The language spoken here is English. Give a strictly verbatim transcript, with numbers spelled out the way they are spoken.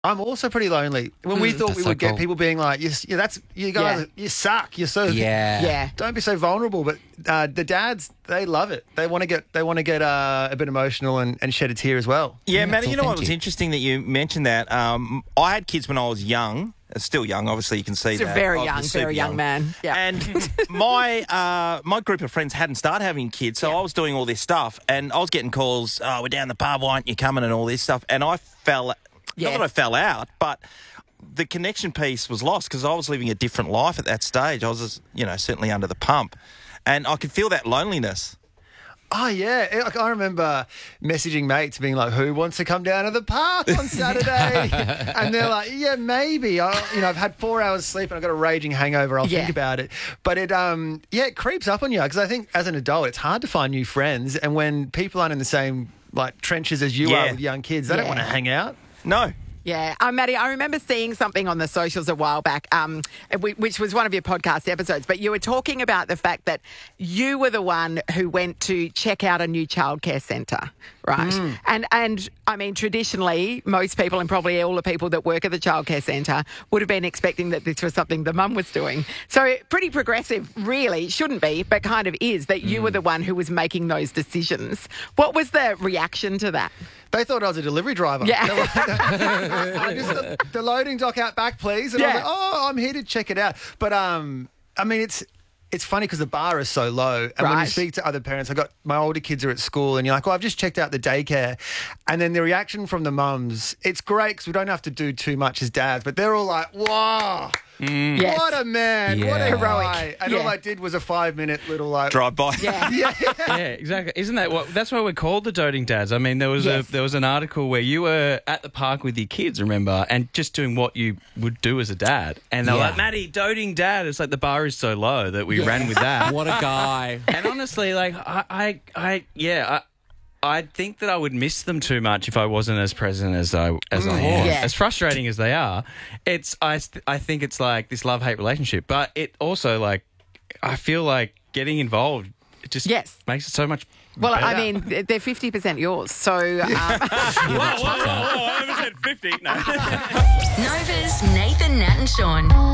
I'm also pretty lonely. When we Mm, thought that's we so would get cool. people being like, you, yeah, that's you guys, Yeah. you suck. You're so Yeah. Yeah. Don't be so vulnerable. But uh, the dads, they love it. They want to get they want to get uh, a bit emotional and, and shed a tear as well. Yeah, Yeah, Matty, cool, you know what thank was you. interesting that you mentioned that? Um, I had kids when I was young, uh, still young, obviously you can see He's a that. very I was young, super very young man. Yeah. And my uh, my group of friends hadn't started having kids, so Yeah. I was doing all this stuff, and I was getting calls, oh, we're down the pub, why aren't you coming, and all this stuff. And I fell, Yes. not that I fell out, but the connection piece was lost because I was living a different life at that stage. I was, just, you know, certainly under the pump, and I could feel that loneliness. Oh, yeah. It- Like, I remember messaging mates being like, who wants to come down to the park on Saturday? And they're like, yeah, maybe. I, you know, I've had four hours sleep and I've got a raging hangover. I'll Yeah. think about it. But it, um, yeah, it creeps up on you because I think as an adult, it's hard to find new friends. And when people aren't in the same like trenches as you Yeah. are with young kids, they don't Yeah. want to hang out. No. Yeah, um, Maddie, I remember seeing something on the socials a while back, um, whi- which was one of your podcast episodes, but you were talking about the fact that you were the one who went to check out a new childcare centre, right? Mm. And, and I mean, traditionally, most people and probably all the people that work at the childcare centre would have been expecting that this was something the mum was doing. So pretty progressive, really, shouldn't be, but kind of is, that you Mm. were the one who was making those decisions. What was the reaction to that? They thought I was a delivery driver. Yeah. They were like, I just, the, the loading dock out back, please. And I was Yeah. like, oh, I'm here to check it out. But, um, I mean, it's it's funny because the bar is so low. And when you Right. speak to other parents, I got my older kids are at school and you're like, oh, I've just checked out the daycare. And then the reaction from the mums, it's great because we don't have to do too much as dads, but they're all like, wow. Yes. What a man. What a Yeah. guy. And all Yeah. I did was a five minute little like Drive by. Yeah. Yeah, exactly. Isn't that what? That's why we're called the doting dads. I mean, there was Yes. a there was an article where you were at the park with your kids, remember, and just doing what you would do as a dad, and they were Yeah. like, "Maddie, doting dad." It's like the bar is so low that we ran with that. What a guy. And honestly, like I, I, I yeah. I, I think that I would miss them too much if I wasn't as present as I as I am. Yeah. As frustrating as they are, it's I st- I think it's like this love hate relationship, but it also like I feel like getting involved it just Yes. makes it so much. Well, I better. mean, they're fifty percent yours. So, um, whoa, whoa, whoa, whoa, I haven't said fifty. No. Nova's Nathan, Nat and Sean.